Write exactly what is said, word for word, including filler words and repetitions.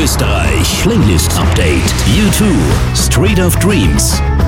Österreich Playlist Update. U zwei Street of Dreams.